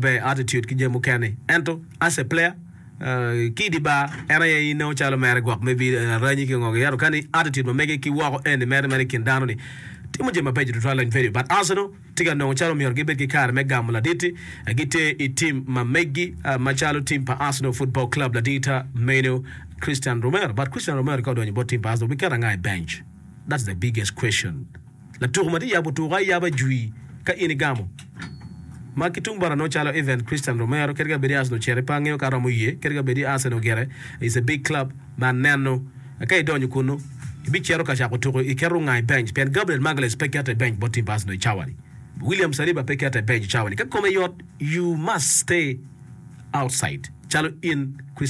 be attitude ki jemu kene ento as a player ki di ba era ye no chalo mere gwak maybe ranyi ki ngoga yaro kani attitude mo mege ki wako ene mere kin dano ni timo je mapeji to try very but Arsenal tiga no chalo mi orgibe ki kar me gamla diti agite I team ma megi machalo team pa Arsenal Football Club la dita meno Christian Romero but Christian Romero ko do ni bot team pa Arsenal we kara ngai bench. That's the biggest question. La tourmati ya butuga ya ba jui ka ini gamo makitung bara no chalo event Christian Romero kerga bedi Arsenal chere pangeo karamo ye kerga bedi Arsenal gere is a big club man nano kay donyu kuno bi chero ka chako tuko ikero ngai bench pen Gabriel Magalhaes pekate bench bot team Arsenal chawali William Saliba pekate bench chawali ka come you must stay outside chalo in Christian